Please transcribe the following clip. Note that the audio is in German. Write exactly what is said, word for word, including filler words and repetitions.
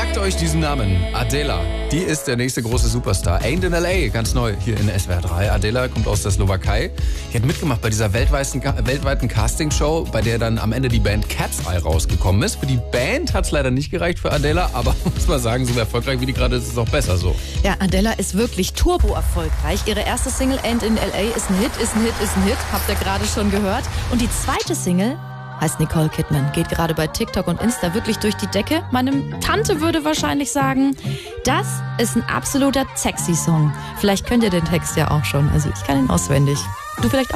Merkt euch diesen Namen. Adela. Die ist der nächste große Superstar. Ain't in L A, ganz neu hier in S W R drei. Adela kommt aus der Slowakei. Die hat mitgemacht bei dieser weltweiten, weltweiten Castingshow, bei der dann am Ende die Band Cat's Eye rausgekommen ist. Für die Band hat es leider nicht gereicht für Adela, aber muss man sagen, so erfolgreich wie die gerade ist, ist es auch besser so. Ja, Adela ist wirklich turbo-erfolgreich. Ihre erste Single Ain't in L A ist ein Hit, ist ein Hit, ist ein Hit. Habt ihr gerade schon gehört. Und die zweite Single heißt Nicole Kidman. Geht gerade bei TikTok und Insta wirklich durch die Decke. Meine Tante würde wahrscheinlich sagen, das ist ein absoluter sexy Song. Vielleicht könnt ihr den Text ja auch schon. Also ich kann ihn auswendig. Du vielleicht auch.